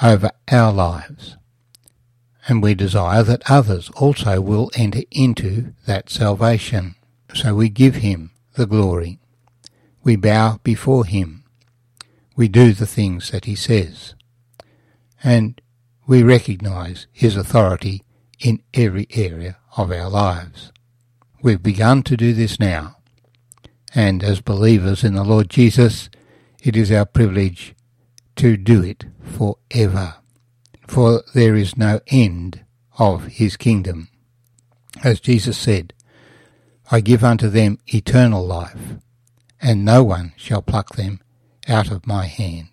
over our lives. And we desire that others also will enter into that salvation. So we give him the glory. We bow before him. We do the things that he says. And we recognise his authority in every area of our lives. We've begun to do this now. And as believers in the Lord Jesus, it is our privilege to do it forever. For there is no end of his kingdom. As Jesus said, I give unto them eternal life, and no one shall pluck them out of my hand.